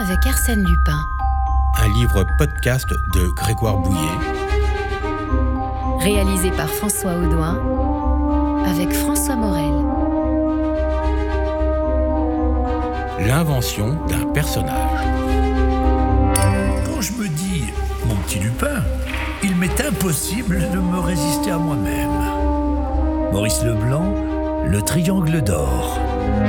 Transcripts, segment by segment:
avec Arsène Lupin. Un livre podcast de Grégoire Bouillet. Réalisé par François Audouin avec François Morel. L'invention d'un personnage. Quand je me dis « mon petit Lupin », il m'est impossible de me résister à moi-même. Maurice Leblanc, Le Triangle d'Or.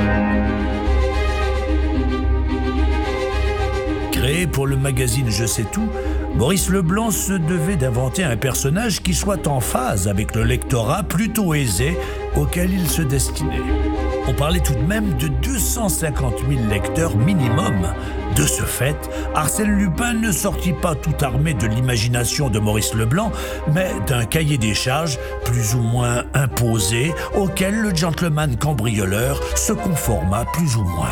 Créé pour le magazine Je sais tout, Maurice Leblanc se devait d'inventer un personnage qui soit en phase avec le lectorat plutôt aisé auquel il se destinait. On parlait tout de même de 250 000 lecteurs minimum. De ce fait, Arsène Lupin ne sortit pas tout armé de l'imagination de Maurice Leblanc, mais d'un cahier des charges plus ou moins imposé, auquel le gentleman cambrioleur se conforma plus ou moins.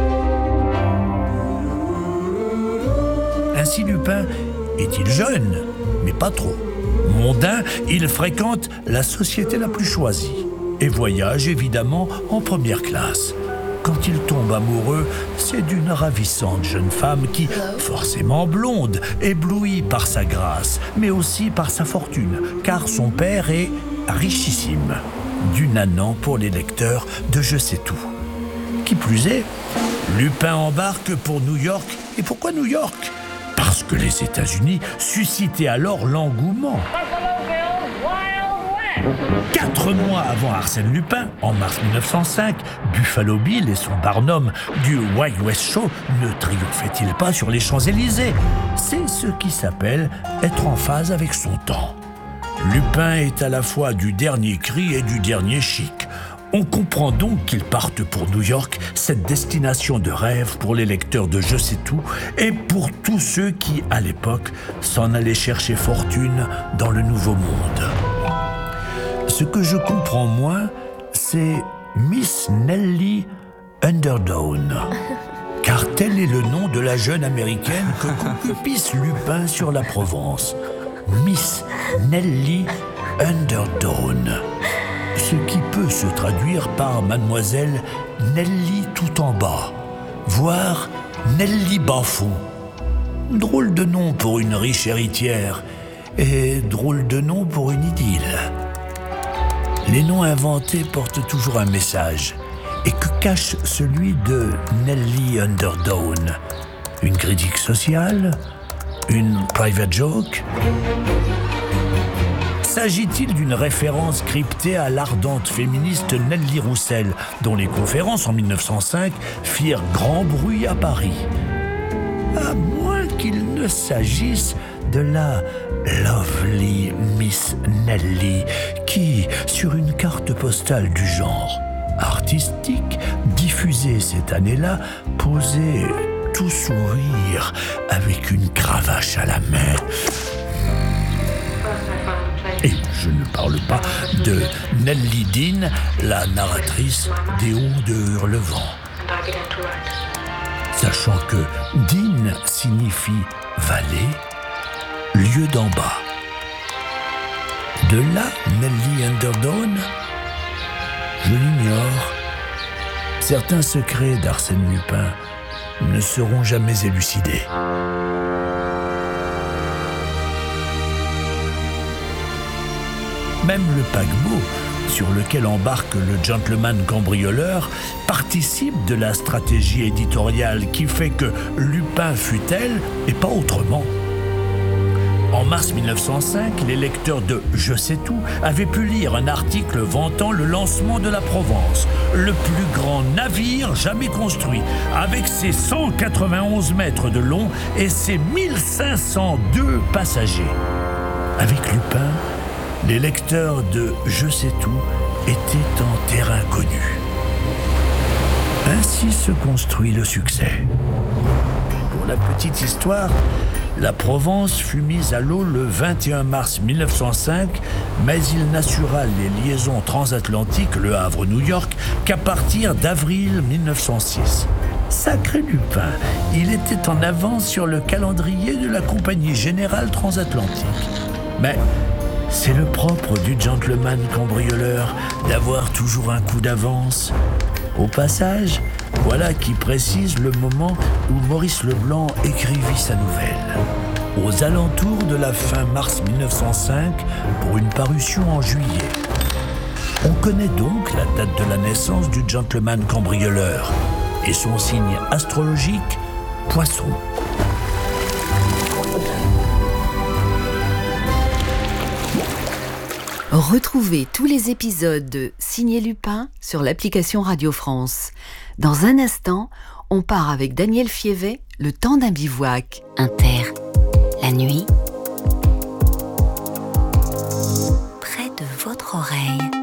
Ainsi Lupin est-il jeune, mais pas trop. Mondain, il fréquente la société la plus choisie et voyage évidemment en première classe. Quand il tombe amoureux, c'est d'une ravissante jeune femme qui, forcément blonde, éblouit par sa grâce, mais aussi par sa fortune, car son père est richissime. Du nanan pour les lecteurs de Je sais tout. Qui plus est, Lupin embarque pour New York. Et pourquoi New York ? Parce que les États-Unis suscitaient alors l'engouement. 4 mois avant Arsène Lupin, en mars 1905, Buffalo Bill et son Barnum du Wild West Show ne triomphaient-ils pas sur les Champs-Élysées ? C'est ce qui s'appelle être en phase avec son temps. Lupin est à la fois du dernier cri et du dernier chic. On comprend donc qu'il parte pour New York, cette destination de rêve pour les lecteurs de Je sais tout et pour tous ceux qui, à l'époque, s'en allaient chercher fortune dans le Nouveau Monde. Ce que je comprends moins, c'est Miss Nellie Underdown. Car tel est le nom de la jeune américaine que concupisse Lupin sur la Provence. Miss Nellie Underdown. Ce qui peut se traduire par Mademoiselle Nellie tout en bas, voire Nellie Bas-fond. Drôle de nom pour une riche héritière et drôle de nom pour une idylle. Les noms inventés portent toujours un message. Et que cache celui de Nellie Underdown ? Une critique sociale ? Une private joke ? S'agit-il d'une référence cryptée à l'ardente féministe Nelly Roussel, dont les conférences en 1905 firent grand bruit à Paris ? À moins qu'il ne s'agisse de la lovely Miss Nelly qui, sur une carte postale du genre artistique, diffusée cette année-là, posait tout sourire avec une cravache à la main. Et je ne parle pas de Nelly Dean, la narratrice des Hauts de Hurlevent. Sachant que Dean signifie vallée, lieu d'en bas. De là, Nellie Underdown ? Je l'ignore. Certains secrets d'Arsène Lupin ne seront jamais élucidés. Même le paquebot sur lequel embarque le gentleman cambrioleur participe de la stratégie éditoriale qui fait que Lupin fut elle et pas autrement. En mars 1905, les lecteurs de Je sais tout avaient pu lire un article vantant le lancement de la Provence, le plus grand navire jamais construit, avec ses 191 mètres de long et ses 1502 passagers. Avec Lupin, les lecteurs de Je sais tout étaient en terrain connu. Ainsi se construit le succès. Pour la petite histoire, la Provence fut mise à l'eau le 21 mars 1905, mais il n'assura les liaisons transatlantiques Le Havre-New York qu'à partir d'avril 1906. Sacré Lupin, il était en avance sur le calendrier de la Compagnie Générale Transatlantique. Mais c'est le propre du gentleman cambrioleur d'avoir toujours un coup d'avance. Au passage, Voilà qui précise le moment où Maurice Leblanc écrivit sa nouvelle. Aux alentours de la fin mars 1905, pour une parution en juillet. On connaît donc la date de la naissance du gentleman cambrioleur et son signe astrologique, Poisson. Retrouvez tous les épisodes de Signé Lupin sur l'application Radio France. Dans un instant, on part avec Daniel Fievet, le temps d'un bivouac. Inter, la nuit, près de votre oreille.